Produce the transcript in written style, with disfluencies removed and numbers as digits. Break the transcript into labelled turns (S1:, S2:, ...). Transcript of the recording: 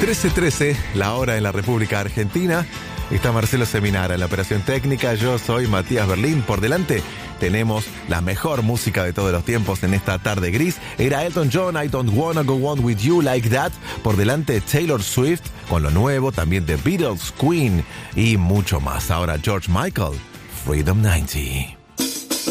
S1: 13:13, la hora en la República Argentina. Está Marcelo Seminara en la operación técnica. Yo soy Matías Berlín. Por delante tenemos la mejor música de todos los tiempos en esta tarde gris. Era Elton John, I Don't Wanna Go On With You Like That. Por delante Taylor Swift con lo nuevo, también The Beatles, Queen y mucho más. Ahora George Michael, Freedom 90.